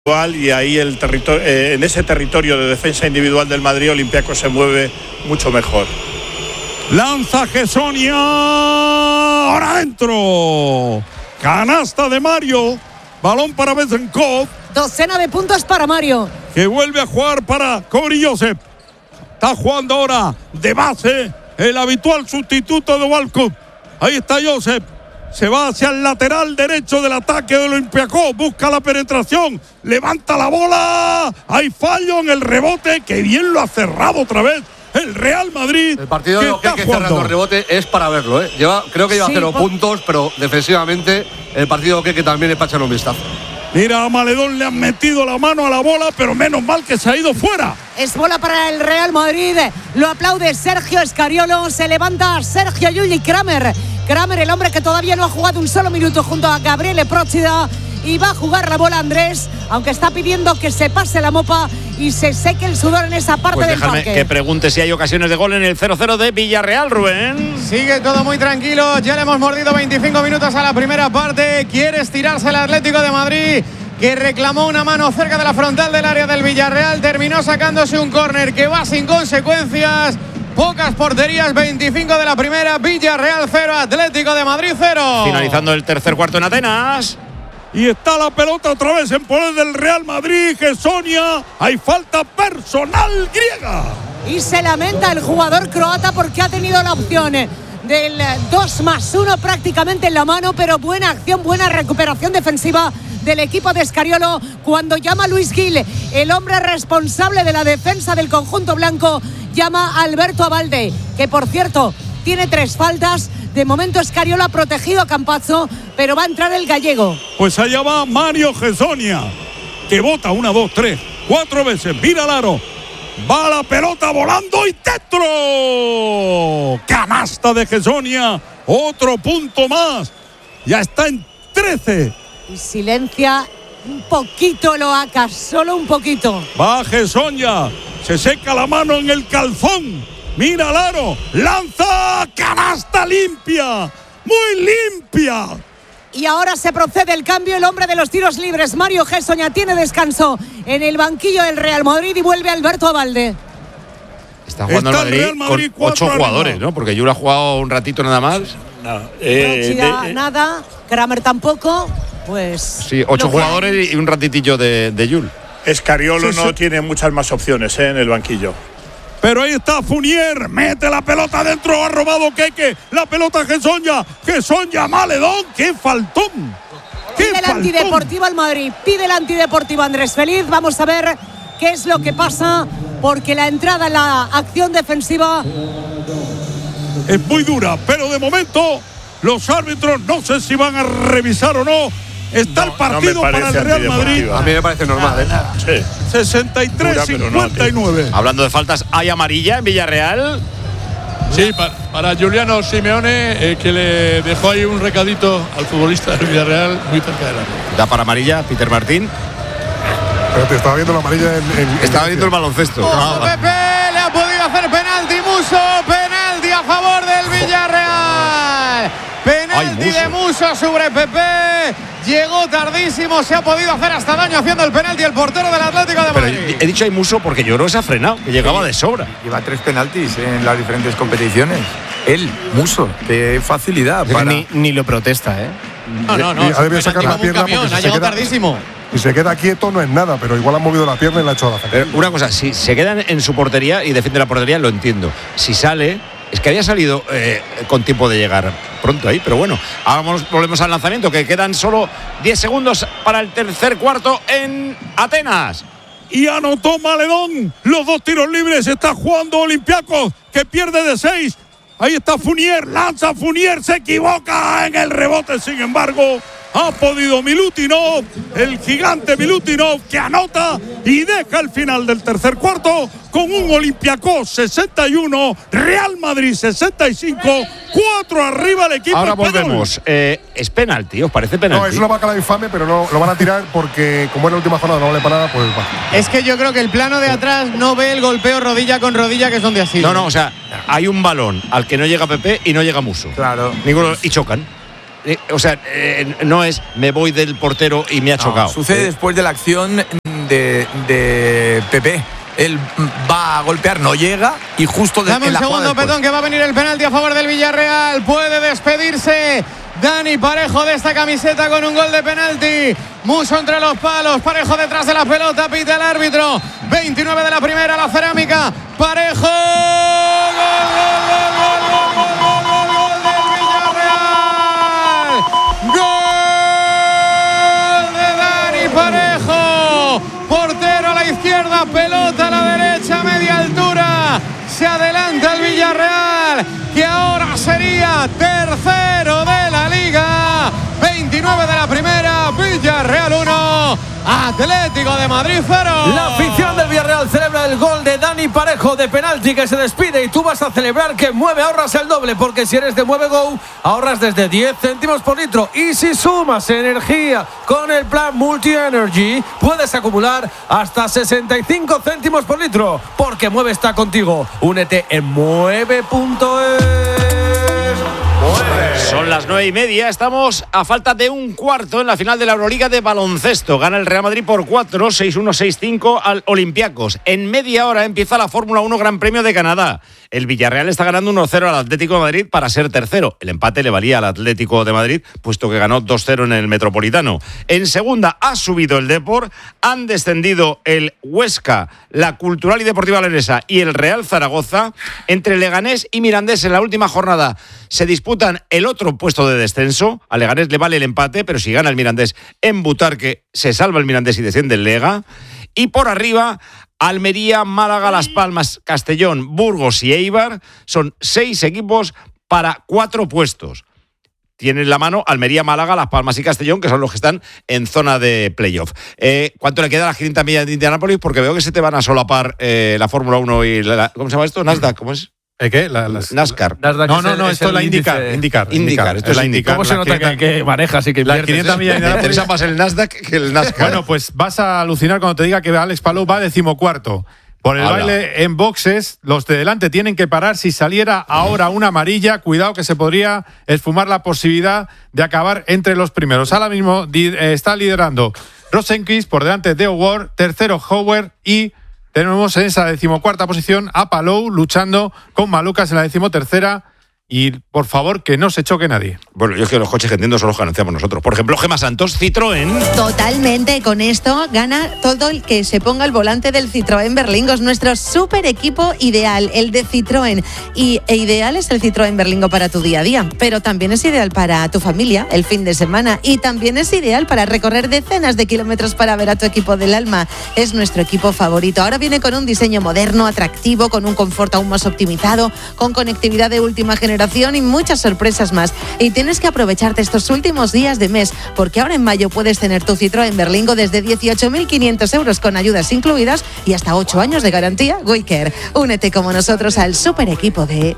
Y ahí en ese territorio de defensa individual del Madrid, Olympiacos se mueve mucho mejor. Lanza Gessonia, ahora adentro. Canasta de Mario, balón para Bezenkov. Docena de puntos para Mario, que vuelve a jugar para Cory Joseph. Está jugando ahora de base el habitual sustituto de Walcott. Ahí está Joseph. Se va hacia el lateral derecho del ataque de Olympiacos. Busca la penetración. Levanta la bola. Hay fallo en el rebote. Que bien lo ha cerrado otra vez el Real Madrid. El partido de lo que hay que cerrar los rebotes es para verlo, ¿eh? Creo que lleva 0 puntos, pero defensivamente el partido que también es para echarle un vistazo. Mira, a Maledón le han metido la mano a la bola, pero menos mal que se ha ido fuera. Es bola para el Real Madrid. Lo aplaude Sergio Scariolo. Se levanta Sergio Llull y Kramer, el hombre que todavía no ha jugado un solo minuto junto a Gabriele Procida. Y va a jugar la bola Andrés, aunque está pidiendo que se pase la mopa y se seque el sudor en esa parte del parque. Déjame que pregunte si hay ocasiones de gol en el 0-0 de Villarreal, Rubén. Sigue todo muy tranquilo, ya le hemos mordido 25 minutos a la primera parte. Quiere estirarse el Atlético de Madrid, que reclamó una mano cerca de la frontal del área del Villarreal. Terminó sacándose un córner que va sin consecuencias. Pocas porterías, 25 de la primera. Villarreal 0, Atlético de Madrid 0. Finalizando el tercer cuarto en Atenas. Y está la pelota otra vez en poder del Real Madrid. Gessonia, hay falta personal griega. Y se lamenta el jugador croata porque ha tenido la opción del 2+1 prácticamente en la mano, pero buena acción, buena recuperación defensiva del equipo de Scariolo cuando llama a Luis Gil, el hombre responsable de la defensa del conjunto blanco, llama a Alberto Abalde, que por cierto tiene 3 faltas. De momento Scariolo ha protegido a Campazzo, pero va a entrar el gallego. Pues allá va Mario Gessonia, que bota 1, 2, 3, 4 veces, mira al aro. Va la pelota volando y dentro. Canasta de Gessonia, otro punto más. Ya está en 13. Y silencia un poquito Loaca, solo un poquito. Va Gessonia, se seca la mano en el calzón. Mira al aro, lanza, canasta limpia, muy limpia. Y ahora se procede el cambio, el hombre de los tiros libres, Mario Gessonia, tiene descanso en el banquillo del Real Madrid y vuelve Alberto Abalde. Está jugando el Madrid con 8 jugadores, ¿no? Porque Yul ha jugado un ratito nada más. Nada, Kramer tampoco, pues... Sí, 8 jugadores y un ratitillo de Yul. Scariolo no tiene muchas más opciones en el banquillo. Pero ahí está Fournier, mete la pelota adentro, ha robado Keke, la pelota Gessonia, Maledón, qué faltón. Pide el antideportivo al Madrid, pide el antideportivo Andrés Feliz. Vamos a ver qué es lo que pasa, porque la entrada en la acción defensiva es muy dura, pero de momento los árbitros no sé si van a revisar o no. Está el partido para el Real Madrid. A mí me parece normal, Sí. 63-59. Hablando de faltas, ¿hay amarilla en Villarreal? Sí, para Giuliano Simeone, que le dejó ahí un recadito al futbolista del Villarreal muy cerca de la red. ¿Da para amarilla, Peter Martín? Pero te estaba viendo la amarilla estaba viendo el baloncesto. Pepe le ha podido hacer penalti, Musso, penalti a favor del Villarreal. Penalti de Musso sobre Pepe. Llegó tardísimo, se ha podido hacer hasta daño haciendo el penalti el portero del Atlético de Madrid. Pero he dicho hay Musso porque yo creo que se ha frenado, que llegaba de sobra. Lleva 3 penaltis en las diferentes competiciones. Él, Musso, qué facilidad. Ni lo protesta, ¿eh? No. Ha debido sacar la pierna camión, ha llegado tardísimo. Si se queda quieto no es nada, pero igual ha movido la pierna y le ha hecho la Pero una cosa, si se queda en su portería y defiende la portería, lo entiendo. Si sale, es que había salido con tiempo de llegar pronto ahí, pero bueno, volvemos al lanzamiento, que quedan solo 10 segundos para el tercer cuarto en Atenas. Y anotó Maledón los 2 tiros libres. Está jugando Olympiacos, que pierde de 6. Ahí está Fournier, lanza Fournier, se equivoca en el rebote, sin embargo ha podido Milutinov, el gigante Milutinov, que anota y deja el final del tercer cuarto con un Olympiacos 61, Real Madrid 65, 4 arriba el equipo Ahora español. volvemos. ¿Es penalti? ¿Os parece penalti? No, es una bacala infame, pero no lo van a tirar porque como es la última jornada no vale para nada, pues va. Es que yo creo que el plano de atrás no ve el golpeo rodilla con rodilla, que es donde ha sido. No, o sea, hay un balón al que no llega Pepe y no llega Musso. Claro. Ninguno, y chocan. no es me voy del portero y me ha chocado. Sucede después de la acción de Pepe. Él va a golpear, no llega y justo Dame un segundo, Petón, que va a venir el penalti a favor del Villarreal. Puede despedirse Dani Parejo de esta camiseta con un gol de penalti. Muso entre los palos, Parejo detrás de la pelota, pita el árbitro. 29 de la primera, la cerámica. Parejo. Gol del Villarreal. Gol de Dani Parejo. Portero a la izquierda, pelota a la derecha, media altura. Se adelanta el Villarreal, que ahora sería tercero de la Liga. 29 de la primera, Villarreal 1, Atlético de Madrid 0. La afición del Villarreal celebra el gol de Dani Parejo de penalti, que se despide, y tú vas a celebrar que Mueve ahorras el doble, porque si eres de Mueve Go ahorras desde 10 céntimos por litro, y si sumas energía con el plan Multi Energy puedes acumular hasta 65 céntimos por litro, porque Mueve está contigo. Únete en mueve.es. Son las 9:30, estamos a falta de un cuarto en la final de la Euroliga de baloncesto. Gana el Real Madrid por 4, 6-1, 6-5 al Olympiacos. En media hora empieza la Fórmula 1 Gran Premio de Canadá. El Villarreal está ganando 1-0 al Atlético de Madrid para ser tercero. El empate le valía al Atlético de Madrid, puesto que ganó 2-0 en el Metropolitano. En segunda ha subido el Depor, han descendido el Huesca, la Cultural y Deportiva Leonesa y el Real Zaragoza. Entre Leganés y Mirandés en la última jornada se disputan el otro puesto de descenso. A Leganés le vale el empate, pero si gana el Mirandés en Butarque, se salva el Mirandés y desciende el Lega. Y por arriba, Almería, Málaga, Las Palmas, Castellón, Burgos y Eibar. Son 6 equipos para 4 puestos. Tienen la mano Almería, Málaga, Las Palmas y Castellón, que son los que están en zona de playoff. ¿Cuánto le queda a la 500 millas de Indianápolis? Porque veo que se te van a solapar la Fórmula 1 y ¿cómo se llama esto? Nasdaq, ¿cómo es? ¿Qué? NASCAR. No, esto es la IndyCar. Esto es la IndyCar. ¿Cómo se nota que manejas y que las 500 millas de Me interesa más el Nasdaq que el NASCAR. Bueno, pues vas a alucinar cuando te diga que Alex Palou va 14º. Por el baile en boxes, los de delante tienen que parar. Si saliera ahora una amarilla, cuidado que se podría esfumar la posibilidad de acabar entre los primeros. Ahora mismo está liderando Rosenquist, por delante de O'Ward, tercero Howard, y tenemos en esa 14ª posición a Palou luchando con Malucas en la 13ª. Y, por favor, que no se choque nadie. Bueno, yo es que los coches que entiendo son los que anunciamos nosotros. Por ejemplo, Gemma Santos, Citroën. Totalmente, con esto gana todo el que se ponga al volante del Citroën Berlingo. Es nuestro súper equipo ideal, el de Citroën. E ideal es el Citroën Berlingo para tu día a día, pero también es ideal para tu familia, el fin de semana, y también es ideal para recorrer decenas de kilómetros para ver a tu equipo del alma. Es nuestro equipo favorito. Ahora viene con un diseño moderno, atractivo, con un confort aún más optimizado, con conectividad de última generación y muchas sorpresas más. Y tienes que aprovecharte estos últimos días de mes, porque ahora en mayo puedes tener tu Citroën Berlingo desde 18.500 euros con ayudas incluidas y hasta 8 años de garantía Waycare. Únete como nosotros al super equipo de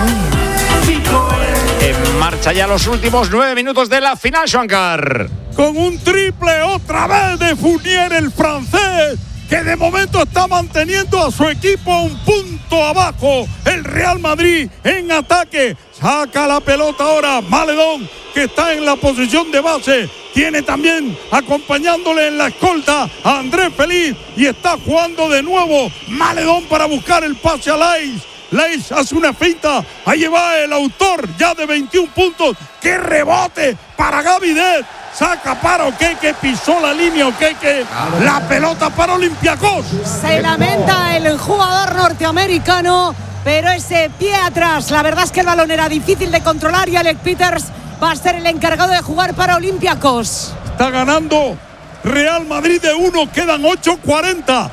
Citroën. En marcha ya los últimos 9 minutos de la final, Shankar. Con un triple otra vez de Fournier, el francés, que de momento está manteniendo a su equipo a un punto abajo. El Real Madrid en ataque. Saca la pelota ahora Maledón, que está en la posición de base. Tiene también acompañándole en la escolta a Andrés Feliz. Y está jugando de nuevo Maledón para buscar el pase a Lais. Lais hace una finta. Ahí va el autor ya de 21 puntos. ¡Qué rebote para Gavidet! Saca para Oqueque, pisó la línea Oqueque. La pelota para Olympiacos. Se lamenta el jugador norteamericano, pero ese pie atrás, la verdad es que el balón era difícil de controlar y Alec Peters va a ser el encargado de jugar para Olympiacos. Está ganando Real Madrid de 1, quedan 8:40,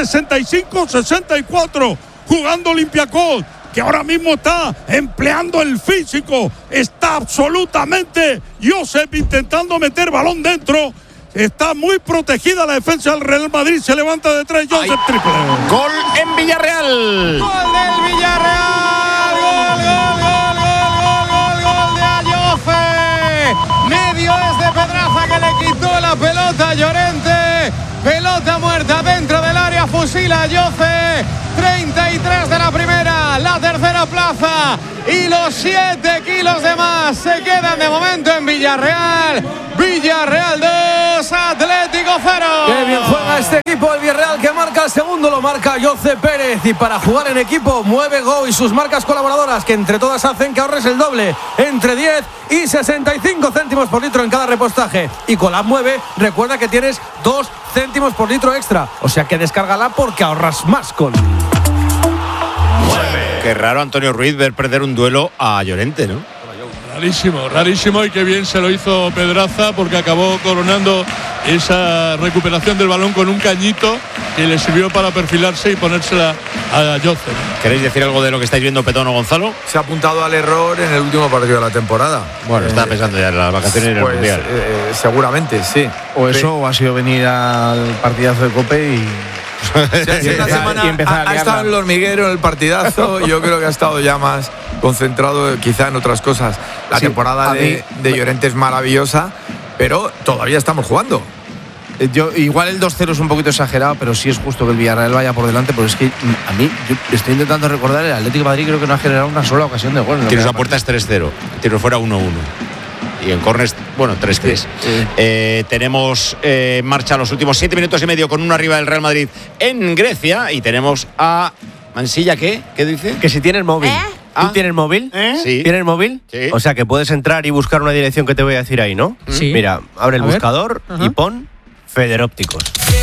65-64, jugando Olympiacos, que ahora mismo está empleando el físico, está absolutamente Josep intentando meter balón dentro, está muy protegida la defensa del Real Madrid, se levanta de 3, Josep triple. Gol en Villarreal. Gol del Villarreal, gol de Ayoce. Medio es de Pedraza, que le quitó la pelota a Llorente, pelota muerta dentro del área, fusila a Ayoce. 33 de la primera, la tercera plaza y los 7 kilos de más se quedan de momento en Villarreal. Villarreal 2, Atlético 0. Qué bien juega este equipo, el Villarreal, que marca el segundo, lo marca Jose Pérez. Y para jugar en equipo, mueve Go y sus marcas colaboradoras, que entre todas hacen que ahorres el doble, entre 10 y 65 céntimos por litro en cada repostaje. Y con la app Mueve, recuerda que tienes 2 céntimos por litro extra. O sea que descárgala porque ahorras más con Mueve. Qué raro, Antonio Ruiz, ver perder un duelo a Llorente, ¿no? Rarísimo, y qué bien se lo hizo Pedraza, porque acabó coronando esa recuperación del balón con un cañito que le sirvió para perfilarse y ponérsela a Jose. ¿Queréis decir algo de lo que estáis viendo, Petón o Gonzalo? Se ha apuntado al error en el último partido de la temporada. Bueno, estaba pensando ya en las vacaciones en el Mundial. Seguramente, sí. O eso, o ha sido venir al partidazo de COPE y esta semana ha estado en el hormiguero, en el partidazo. Yo creo que ha estado ya más concentrado quizá en otras cosas. La temporada de Llorente es maravillosa, pero todavía estamos jugando. Igual el 2-0 es un poquito exagerado, pero sí es justo que el Villarreal vaya por delante, porque es que a mí, yo estoy intentando recordar, el Atlético de Madrid creo que no ha generado una sola ocasión de gol. El tiro a puerta es 3-0, el tiro fuera 1-1. Y en córner, 3-3. Tenemos en marcha los últimos 7 minutos y medio con uno arriba del Real Madrid en Grecia. Y tenemos a Mansilla, ¿qué dice? Que si tienes móvil. ¿Tú tienes móvil? Sí. ¿Tienes móvil? Sí. O sea que puedes entrar y buscar una dirección que te voy a decir ahí, ¿no? Sí. Mira, abre el buscador y pon Federópticos.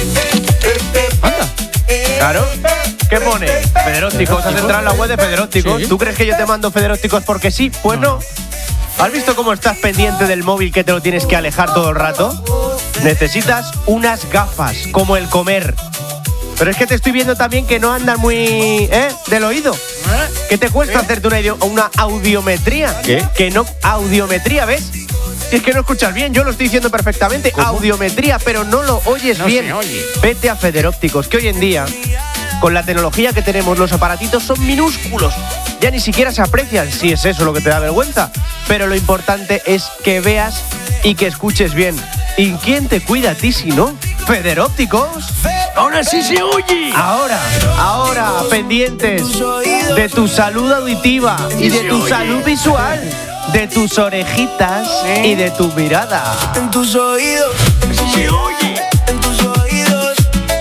Anda. Claro. ¿Qué pone? Federópticos. Has entrado en la web de Federópticos. ¿Sí? ¿Tú crees que yo te mando Federópticos porque sí? Pues no. ¿Has visto cómo estás pendiente del móvil que te lo tienes que alejar todo el rato? Necesitas unas gafas, como el comer. Pero es que te estoy viendo también que no andan muy del oído. ¿Qué te cuesta hacerte una audiometría? ¿Qué? Que no, audiometría, ¿ves? Si es que no escuchas bien, yo lo estoy diciendo perfectamente. ¿Cómo? Audiometría, pero no lo oyes bien. Se oye. Vete a Federópticos, que hoy en día, con la tecnología que tenemos, los aparatitos son minúsculos. Ya ni siquiera se aprecian, si es eso lo que te da vergüenza. Pero lo importante es que veas y que escuches bien. ¿Y quién te cuida a ti si no? Federópticos. ¡Ahora sí se oye! Ahora, pendientes de tu salud auditiva y de tu salud visual, de tus orejitas y de tu mirada. En tus oídos. Se oye. En tus oídos.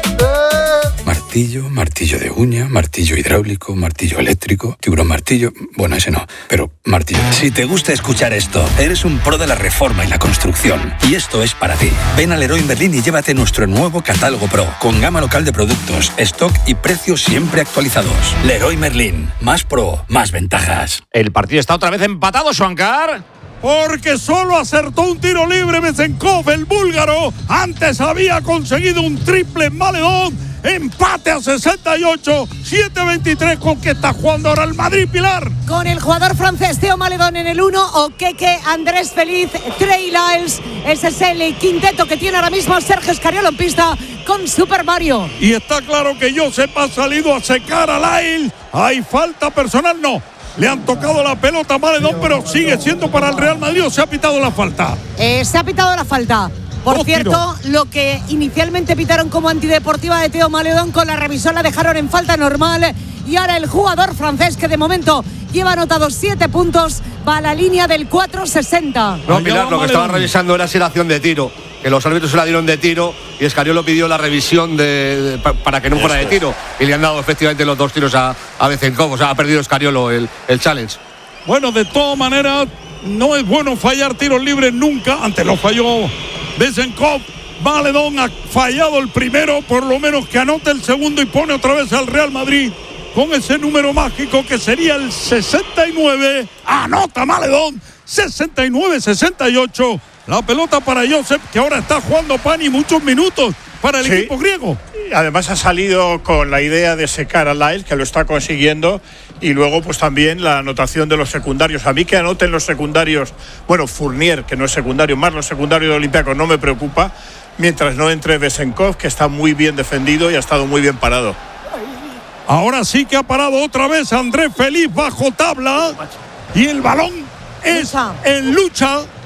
Martillo de uña, martillo hidráulico, martillo eléctrico, tiburón martillo, bueno, ese no, pero martillo. Si te gusta escuchar esto, eres un pro de la reforma y la construcción, y esto es para ti. Ven a Leroy Merlin y llévate nuestro nuevo catálogo Pro, con gama local de productos, stock y precios siempre actualizados. Leroy Merlin, más pro, más ventajas. El partido está otra vez empatado, Suancar. Porque solo acertó un tiro libre Besenkov, el búlgaro. Antes había conseguido un triple en Maledón. Empate a 68, 7-23, con que está jugando ahora el Madrid, Pilar. Con el jugador francés Theo Maledón en el 1, Okeke, Andrés Feliz, Trey Lyles. Ese es el quinteto que tiene ahora mismo Sergio Escariolo en pista con Super Mario. Y está claro que Josep ha salido a secar a Lyles. Hay falta personal, no. Le han tocado la pelota a Maledón, pero sigue siendo para el Real Madrid, ¿o se ha pitado la falta? Se ha pitado la falta. Por cierto, lo que inicialmente pitaron como antideportiva de Theo Maledón, con la revisión la dejaron en falta normal. Y ahora el jugador francés, que de momento lleva anotados 7 puntos, va a la línea del 4.60. No, Pilar, lo que estaba revisando era si la acción de tiro, que los árbitros se la dieron de tiro y Escariolo pidió la revisión para que no fuera de tiro. Y le han dado efectivamente los 2 tiros a Besenkov. O sea, ha perdido Escariolo el challenge. Bueno, de todas maneras, no es bueno fallar tiros libres nunca. Antes lo falló Besenkov. Maledón ha fallado el primero, por lo menos que anote el segundo y pone otra vez al Real Madrid con ese número mágico que sería el 69. Anota Maledón, 69-68. La pelota para Josep, que ahora está jugando Pani muchos minutos para el equipo griego. Además ha salido con la idea de secar a Lyles, que lo está consiguiendo, y luego pues también la anotación de los secundarios. A mí que anoten los secundarios, bueno, Fournier, que no es secundario, más los secundarios de Olympiacos, no me preocupa, mientras no entre Besenkov, que está muy bien defendido y ha estado muy bien parado. Ahora sí que ha parado otra vez Andrés Feliz bajo tabla, y el balón es en lucha.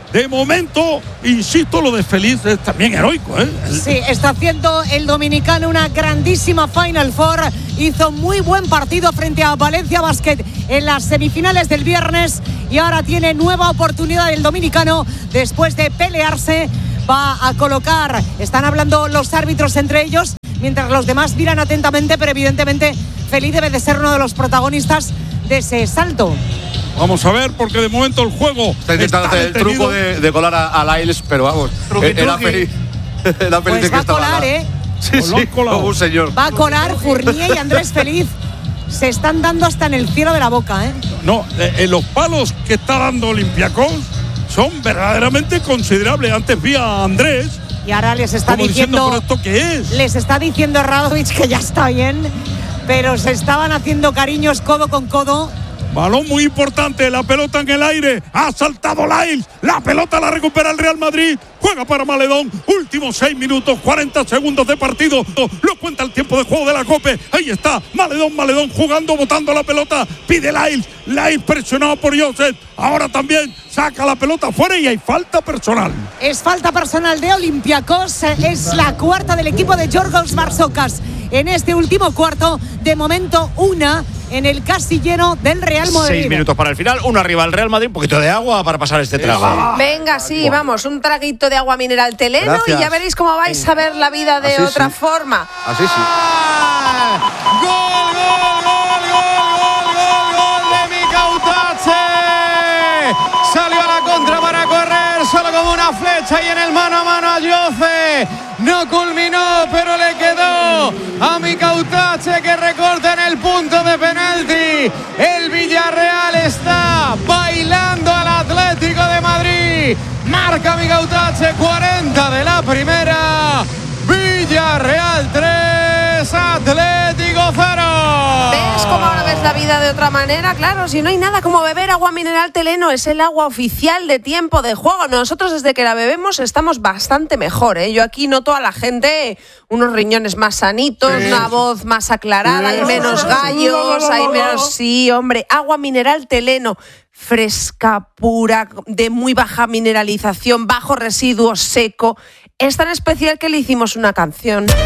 De momento, insisto, lo de Feliz es también heroico, ¿eh? Sí, está haciendo el dominicano una grandísima Final Four. Hizo muy buen partido frente a Valencia Basket en las semifinales del viernes y ahora tiene nueva oportunidad el dominicano después de pelearse. Va a colocar, están hablando los árbitros entre ellos, mientras los demás miran atentamente, pero evidentemente Feliz debe de ser uno de los protagonistas de ese salto. Vamos a ver, porque de momento el juego está intentando hacer el truco de colar a Lyles, pero vamos, era feliz. Era feliz pues de que va a estaba colar, ¿eh? Sí, como un señor. Va a colar Fournier y Andrés Feliz. Se están dando hasta en el cielo de la boca, ¿eh? No, los palos que está dando Olympiacos son verdaderamente considerables. Antes vi a Andrés. Y ahora les está diciendo ¿pero esto qué es? Les está diciendo Radovic que ya está bien, pero se estaban haciendo cariños codo con codo. Balón muy importante, la pelota en el aire, ha saltado Lyles, la pelota la recupera el Real Madrid, juega para Maledón, últimos 6 minutos, 40 segundos de partido, lo cuenta el tiempo de juego de la COPE, ahí está, Maledón jugando, botando la pelota, pide Lyles presionado por Joseph, ahora también saca la pelota fuera y hay falta personal. Es falta personal de Olympiacos, es la cuarta del equipo de Giorgos Barsocas en este último cuarto, de momento una en el casillero del Real Madrid. 6 minutos para el final, uno arriba el Real Madrid, un poquito de agua para pasar este trago. Venga, sí, vamos, un traguito de agua mineral Teleno. Gracias. Y ya veréis cómo vais a ver la vida de otra forma. Así sí. ¡Gol de Mika Utache! Salió a la contra para correr, solo como una flecha y en el mano a mano a Jose. No culminó, pero le quedó a Mika Utache, que recorta en el punto de penalti. El Villarreal está bailando al Atlético de Madrid. Marca Mika Utache, 40 de la primera. Villarreal 3, Atlético 0. ¿Ves cómo ahora ves la vida de otra manera? Claro, si no hay nada como beber agua mineral Teleno, es el agua oficial de tiempo de juego. Nosotros desde que la bebemos estamos bastante mejor, ¿eh? Yo aquí noto a la gente unos riñones más sanitos, una voz más aclarada, hay menos gallos, hay menos... Sí, hombre, agua mineral Teleno. Fresca, pura, de muy baja mineralización, bajo residuo, seco. Es tan especial que le hicimos una canción.